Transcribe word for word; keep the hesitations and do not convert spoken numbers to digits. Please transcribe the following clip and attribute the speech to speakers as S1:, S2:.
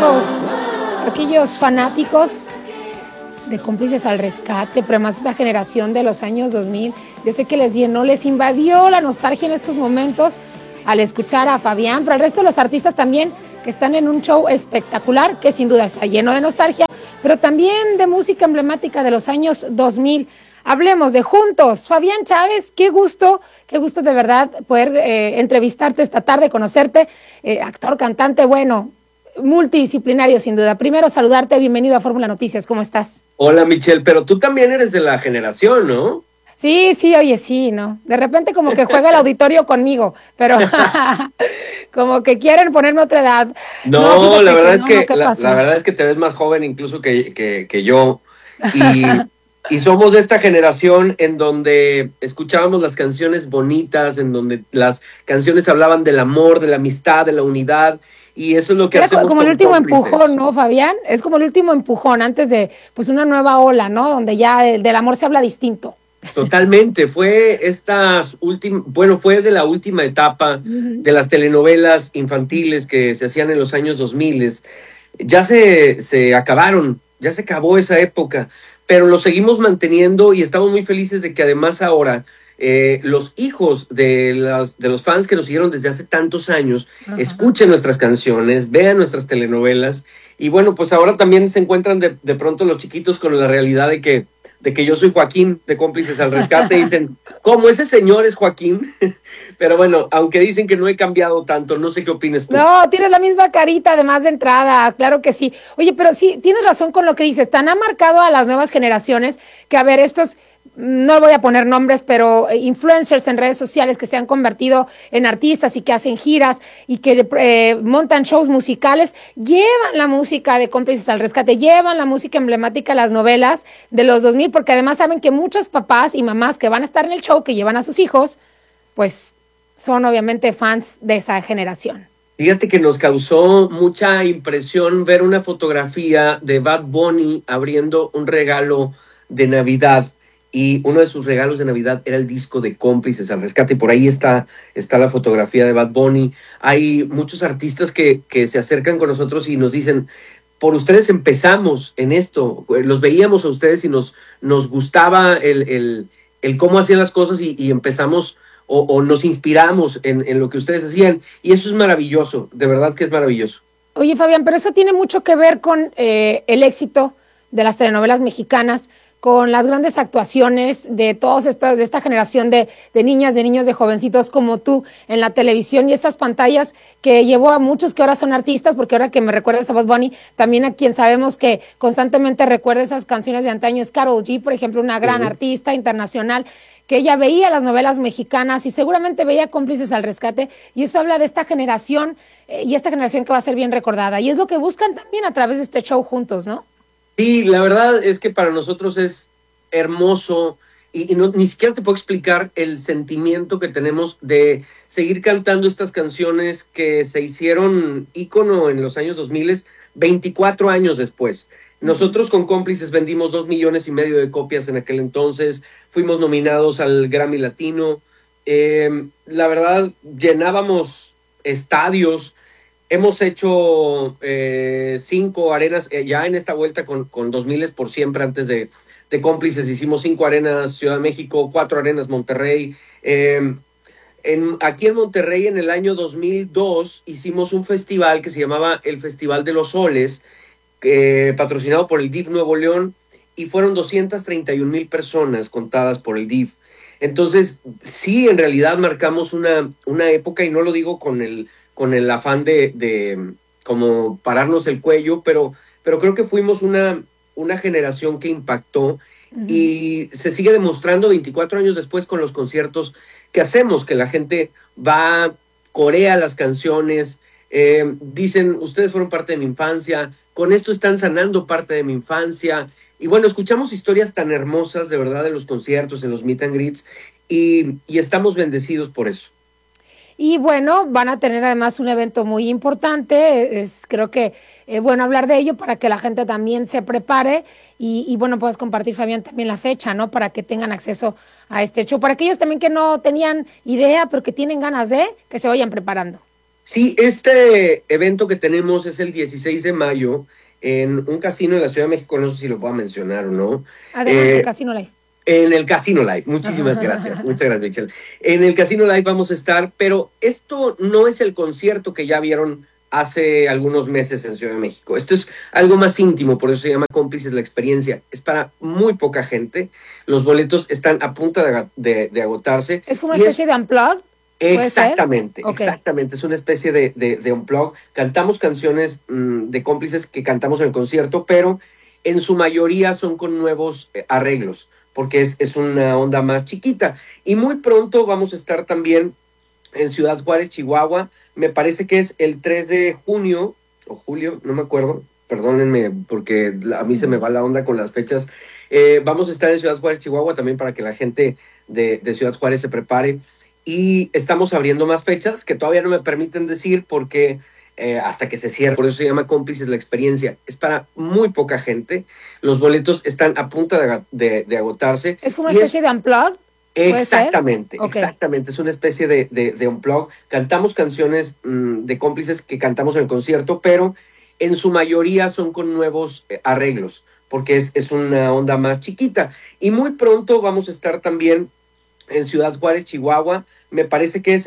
S1: aquellos, aquellos fanáticos de Cómplices al Rescate, pero más esa generación de los años dos mil, yo sé que les llenó, les invadió la nostalgia en estos momentos al escuchar a Fabián, pero el resto de los artistas también que están en un show espectacular, que sin duda está lleno de nostalgia, pero también de música emblemática de los años dos mil. Hablemos de Juntos. Fabián Chávez, qué gusto, qué gusto de verdad poder eh, entrevistarte esta tarde, conocerte, eh, actor, cantante, bueno, multidisciplinario sin duda. Primero saludarte, bienvenido a Fórmula Noticias, ¿cómo estás?
S2: Hola Michelle, pero tú también eres de la generación, ¿no?
S1: Sí, sí, oye, sí, ¿no? De repente como que juega el auditorio conmigo, pero como que quieren ponerme otra edad.
S2: No, no la verdad que es no, que no, la, la verdad es que te ves más joven incluso que, que, que yo. Y, y somos de esta generación en donde escuchábamos las canciones bonitas, en donde las canciones hablaban del amor, de la amistad, de la unidad. Y eso es lo que
S1: Era
S2: hacemos
S1: como el último
S2: Cómplices.
S1: Empujón, ¿no, Fabián? Es como el último empujón antes de pues una nueva ola, ¿no? Donde ya del, del amor se habla distinto.
S2: Totalmente, fue estas últimas, bueno, fue de la última etapa uh-huh. de las telenovelas infantiles que se hacían en los años dos mil. Ya se, se acabaron, ya se acabó esa época, pero lo seguimos manteniendo y estamos muy felices de que además ahora eh, los hijos de, las, de los fans que nos siguieron desde hace tantos años uh-huh. escuchen nuestras canciones, vean nuestras telenovelas y bueno, pues ahora también se encuentran de, de pronto los chiquitos con la realidad de que de que yo soy Joaquín de Cómplices al Rescate, y dicen, ¿cómo ese señor es Joaquín? Pero bueno, aunque dicen que no he cambiado tanto, no sé qué opinas tú.
S1: No, tienes la misma carita además de entrada, claro que sí. Oye, pero sí, tienes razón con lo que dices, tan ha marcado a las nuevas generaciones que, a ver, estos, no voy a poner nombres, pero influencers en redes sociales que se han convertido en artistas y que hacen giras y que eh, montan shows musicales, llevan la música de Cómplices al Rescate, llevan la música emblemática a las novelas de los dos mil, porque además saben que muchos papás y mamás que van a estar en el show, que llevan a sus hijos, pues son obviamente fans de esa generación.
S2: Fíjate que nos causó mucha impresión ver una fotografía de Bad Bunny abriendo un regalo de Navidad. Y uno de sus regalos de Navidad era el disco de Cómplices al Rescate. Y por ahí está, está la fotografía de Bad Bunny. Hay muchos artistas que, que se acercan con nosotros y nos dicen, por ustedes empezamos en esto. Los veíamos a ustedes y nos, nos gustaba el, el, el cómo hacían las cosas y, y empezamos o, o nos inspiramos en, en lo que ustedes hacían. Y eso es maravilloso, de verdad que es maravilloso.
S1: Oye, Fabián, pero eso tiene mucho que ver con eh, el éxito de las telenovelas mexicanas, con las grandes actuaciones de todas estas, de esta generación de, de niñas, de niños, de jovencitos como tú en la televisión y estas pantallas que llevó a muchos que ahora son artistas, porque ahora que me recuerdas a Bad Bunny, también a quien sabemos que constantemente recuerda esas canciones de antaño es Karol G, por ejemplo, una gran uh-huh. artista internacional, que ella veía las novelas mexicanas y seguramente veía Cómplices al Rescate, y eso habla de esta generación eh, y esta generación que va a ser bien recordada, y es lo que buscan también a través de este show Juntos, ¿no?
S2: Sí, la verdad es que para nosotros es hermoso y, y no, ni siquiera te puedo explicar el sentimiento que tenemos de seguir cantando estas canciones que se hicieron ícono en los años dos mil, veinticuatro años después. Nosotros con Cómplices vendimos dos millones y medio de copias en aquel entonces, fuimos nominados al Grammy Latino, eh, la verdad llenábamos estadios. Hemos hecho eh, cinco arenas, eh, ya en esta vuelta con, con dos miles por siempre, antes de, de Cómplices, hicimos cinco arenas Ciudad de México, cuatro arenas Monterrey. Eh, en, aquí en Monterrey, en el año dos mil dos, hicimos un festival que se llamaba el Festival de los Soles, eh, patrocinado por el D I F Nuevo León, y fueron doscientas treinta y un mil personas contadas por el D I F. Entonces, sí, en realidad marcamos una, una época, y no lo digo con el... con el afán de, de como pararnos el cuello, pero, pero creo que fuimos una, una generación que impactó uh-huh. y se sigue demostrando veinticuatro años después con los conciertos que hacemos, que la gente va, corea las canciones, eh, dicen, ustedes fueron parte de mi infancia, con esto están sanando parte de mi infancia, y bueno, escuchamos historias tan hermosas de verdad en los conciertos, en los meet and greets, y, y estamos bendecidos por eso.
S1: Y bueno, van a tener además un evento muy importante, es creo que es eh, bueno hablar de ello para que la gente también se prepare y, y bueno, puedes compartir, Fabián, también la fecha, ¿no? Para que tengan acceso a este show, para aquellos también que no tenían idea, pero que tienen ganas de, que se vayan preparando.
S2: Sí, este evento que tenemos es el dieciséis de mayo en un casino en la Ciudad de México, no sé si lo puedo mencionar o no.
S1: Adelante, eh, Casino Live.
S2: En el Casino Live, muchísimas gracias, muchas gracias, Michelle. En el Casino Live vamos a estar, pero esto no es el concierto que ya vieron hace algunos meses en Ciudad de México. Esto es algo más íntimo, por eso se llama Cómplices la Experiencia. Es para muy poca gente, los boletos están a punto de, de, de agotarse.
S1: ¿Es como una especie es, de unplug?
S2: Exactamente, okay. exactamente. Es una especie de, de, de unplug. Cantamos canciones mmm, de Cómplices que cantamos en el concierto, pero en su mayoría son con nuevos eh, arreglos, porque es, es una onda más chiquita. Y muy pronto vamos a estar también en Ciudad Juárez, Chihuahua. Me parece que es el tres de junio, o julio, no me acuerdo. Perdónenme, porque a mí se me va la onda con las fechas. Eh, vamos a estar en Ciudad Juárez, Chihuahua, también para que la gente de, de Ciudad Juárez se prepare. Y estamos abriendo más fechas que todavía no me permiten decir porque eh, hasta que se cierre. Por eso se llama Cómplices la Experiencia. Es para muy poca gente. Los boletos están a punto de, de, de agotarse.
S1: ¿Es como una especie es, de unplug?
S2: Exactamente, okay. exactamente. Es una especie de, de, de unplug. Cantamos canciones mmm, de Cómplices que cantamos en el concierto, pero en su mayoría son con nuevos eh, arreglos, porque es, es una onda más chiquita. Y muy pronto vamos a estar también en Ciudad Juárez, Chihuahua. Me parece que es